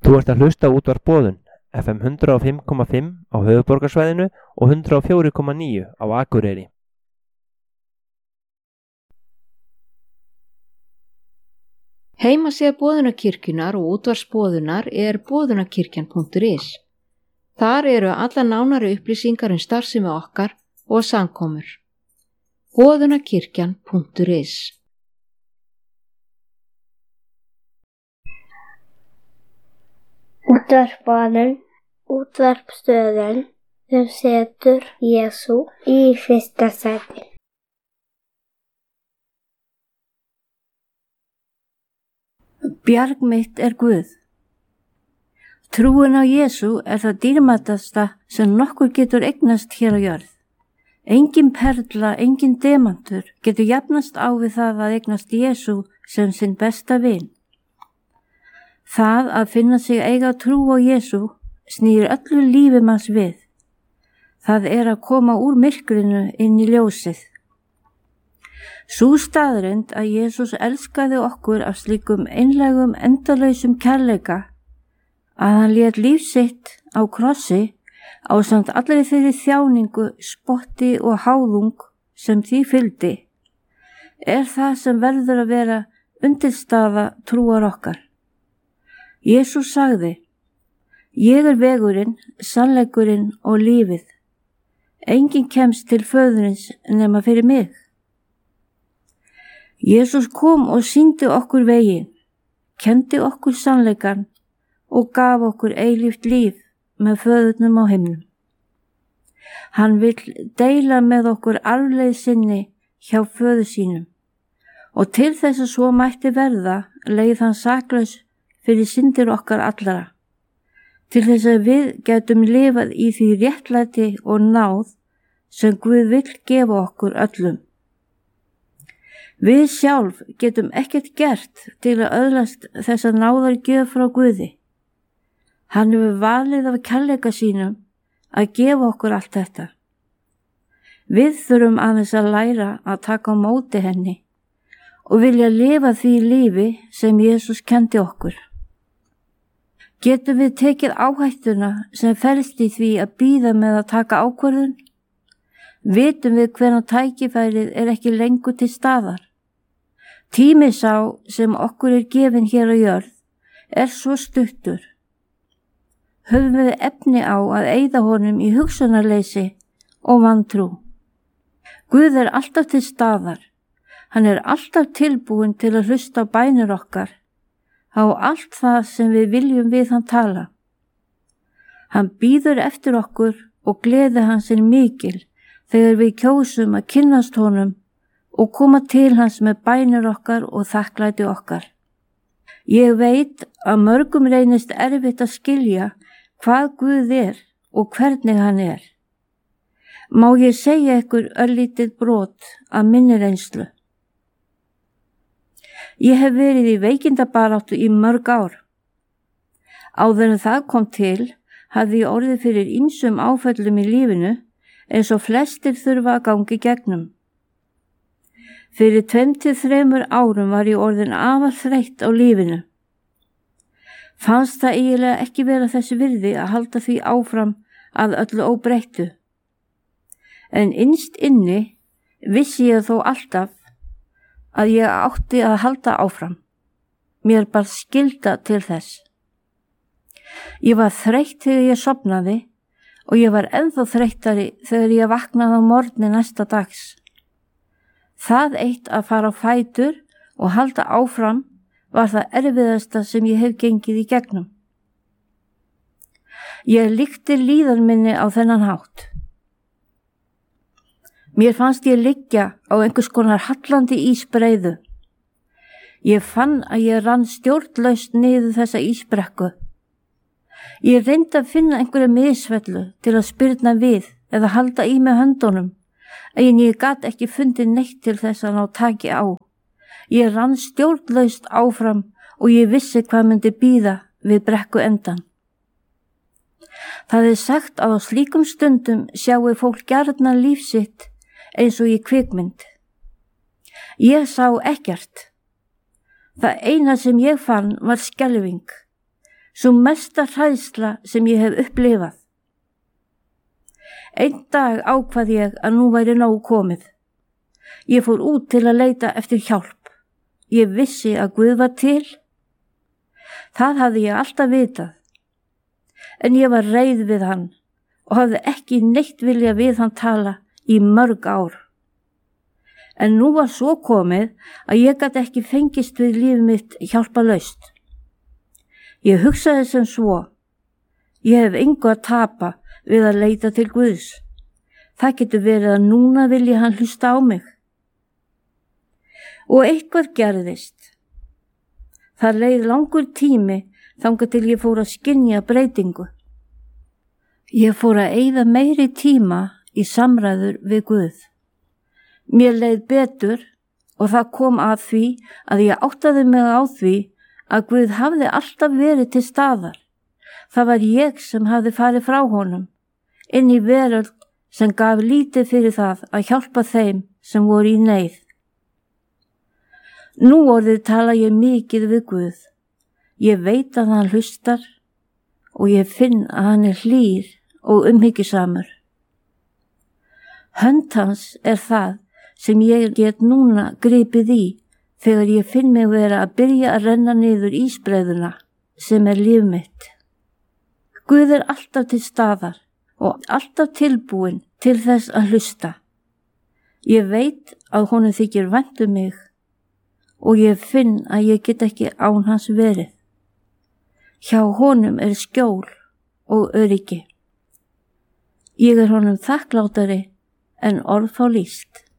Þú ert að hlusta á Útvarp Boðun, FM 105,5 á höfuðborgarsvæðinu og 104,9 á Akureyri. Heimasíða Boðunarkirkjunnar og útvarpsboðunar boðunarkirkjan.is. Þar eru allar nánari upplýsingar starfsemi okkar og samkomur. Boðunarkirkjan.is. Útvarpsboðun, útvarpsstöðin sem setur Jesú í fyrsta sæti. Bjarg mitt Guð. Trúin á Jesú það dýrmætasta sem nokkur getur eignast hér á jörð. Engin perla, engin demantur getur jafnast á við það að eignast Jesú sem sinn besta vin. Það að finna sig eiga trú á Jesú snýr öllu lífi manns við. Það að koma úr myrkrinu inn í ljósið. Sú staðreynd að Jesús elskaði okkur af slíkum einlægum endalausum kærleika að hann lét líf sitt á krossi ásamt allri þeirri þjáningu, spotti og háðung sem því fylgdi, það sem verður að vera undirstaða trúar okkar. Jesús sagði: Ég vegurinn, sannleikurinn og lífið. Enginn kemst til föðurins nema fyrir mig. Jesús kom og sýndi okkur veginn, kenndi okkur sannleikann og gaf okkur eilíft líf með föðurnum á himnum. Hann vill deila með okkur arfleið sinni hjá föður sínum og til þess að svo mætti verða leið hann saklaus fyrir syndir okkar allara, til þess að við getum lifað í því réttlæti og náð sem Guð vill gefa okkur öllum. Við sjálf getum ekkert gert til að öðlast þessa náðargjöf frá Guði. Hann hefur valið af kærleika sínum að gefa okkur allt þetta. Við þurfum aðeins að læra að taka á móti henni og vilja lifa því lífi sem Jesús kenndi okkur. Getum við tekið áhættuna sem felst í því að bíða með að taka ákvörðun? Vitum við hvenær tækifærið ekki lengur til staðar? Tími sá sem okkur gefinn hér á jörð svo stuttur. Höfum við efni á að eyða honum í hugsunarleysi og vantrú. Guð alltaf til staðar. Hann alltaf tilbúinn til að hlusta á bænir okkar, á allt það sem við viljum við hann tala. Hann bíður eftir okkur og gleði hans mikil þegar við kjósum að kynnast honum og koma til hans með bænir okkar og þakklæti okkar. Ég veit að mörgum reynist erfitt að skilja hvað Guð og hvernig hann Má ég segja ykkur örlítið brot af minni reynslu. Ég hef verið í veikindabaráttu í mörg ár. Áður en það kom til hafði ég orðið fyrir ýmsum áföllum í lífinu eins og flestir þurfa að gangi gegnum. Fyrir 2-3 árum var ég orðin afar þreytt á lífinu. Fannst það eiginlega ekki vera þess virði að halda því áfram að öllu óbreyttu. En innst inni vissi ég þó alltaf að ég átti að halda áfram. Mér bar skylda til þess. Ég var þreytt þegar ég sofnaði og ég var ennþá þreyttari þegar ég vaknaði á morgni næsta dags. Það eitt að fara á fætur og halda áfram var það erfiðasta sem ég hef gengið í gegnum. Ég líkti líðan minni á þennan hátt. Mér fannst ég liggja á einhvers konar hallandi ísbreiðu. Ég fann að ég rann stjórnlaust niður þessa ísbrekku. Ég reyndi að finna einhverja misfellu til að spyrna við eða halda í með höndunum, en ég gat ekki fundið neitt til þess að ná taki á. Ég rann stjórnlaust áfram og ég vissi hvað myndi bíða við brekku endan. Það sagt að á slíkum stundum sjáu fólk gjarnan líf sitt eins og í kvikmynd. Ég sá ekkert. Það eina sem ég fann var skelfing. Sú mesta hræðsla sem ég hef upplifað. Einn dag ákvað ég að nú væri nóg komið. Ég fór út til að leita eftir hjálp. Ég vissi að Guð var til. Það hafði ég alltaf vitað. En ég var reið við hann og hafði ekki neitt vilja við hann tala í mörg ár. En nú var svo komið að ég gat ekki fengist við líf mitt hjálpalaust. Ég hugsaði sem svo: ég hef engu að tapa við að leita til Guðs. Það getur verið að núna vilji hann hlusta á mig. Og eitthvað gerðist. Það leið langur tími þangað til ég fór að skynja breytingu. Ég fór að eyða meiri tíma í samræður við Guð. Mér leið betur og það kom að því að ég áttaði mig á því að Guð hafði alltaf verið til staðar. Það var ég sem hafði farið frá honum, inn í veröld sem gaf lítið fyrir það að hjálpa þeim sem voru í neyð. Nú orðið tala ég mikið við Guð. Ég veit að hann hlustar og ég finn að hann er hlýr og umhyggjusamur. Hönd hans er það sem ég get núna gripið í þegar ég finn mig vera að byrja að renna niður ísbreiðuna sem er líf mitt. Guð er alltaf til staðar og alltaf tilbúinn til þess að hlusta. Ég veit að honum þykir vænt um mig og ég finn að ég get ekki án hans verið. Hjá honum er skjól og öryggi. Ég er honum þakklátari en orð fá lýst.